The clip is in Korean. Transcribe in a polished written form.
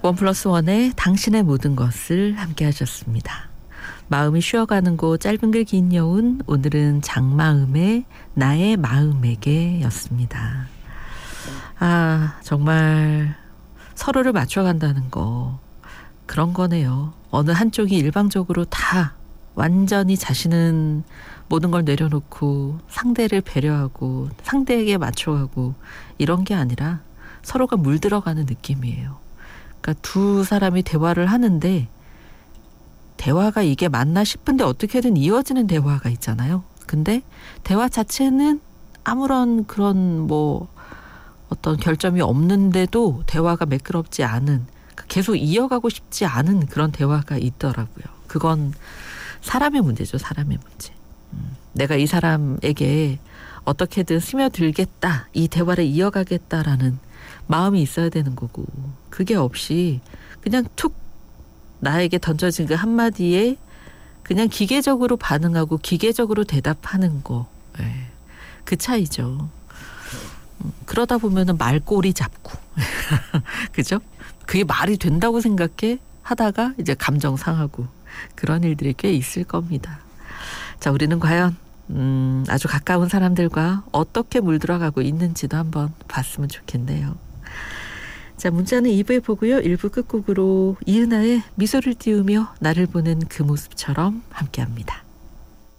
1+1의 당신의 모든 것을 함께 하셨습니다. 마음이 쉬어가는 곳 짧은 글 긴 여운, 오늘은 장마음의 나의 마음에게 였습니다. 아, 정말 서로를 맞춰간다는 거 그런 거네요. 어느 한쪽이 일방적으로 다 완전히 자신은 모든 걸 내려놓고 상대를 배려하고 상대에게 맞춰가고 이런 게 아니라 서로가 물들어가는 느낌이에요. 그러니까 두 사람이 대화를 하는데 대화가 이게 맞나 싶은데 어떻게든 이어지는 대화가 있잖아요. 근데 대화 자체는 아무런 그런 어떤 결점이 없는데도 대화가 매끄럽지 않은, 계속 이어가고 싶지 않은 그런 대화가 있더라고요. 그건 사람의 문제죠. 사람의 문제. 내가 이 사람에게 어떻게든 스며들겠다, 이 대화를 이어가겠다라는 마음이 있어야 되는 거고, 그게 없이 그냥 툭 나에게 던져진 그 한마디에 그냥 기계적으로 반응하고 기계적으로 대답하는 거, 그 차이죠. 그러다 보면은 말꼬리 잡고 그죠? 그게 말이 된다고 생각해 하다가 이제 감정 상하고 그런 일들이 꽤 있을 겁니다. 자, 우리는 과연 아주 가까운 사람들과 어떻게 물들어가고 있는지도 한번 봤으면 좋겠네요. 자, 문자는 2부에 보고요. 1부 끝곡으로 이은하의 미소를 띄우며 나를 보는 그 모습처럼 함께합니다.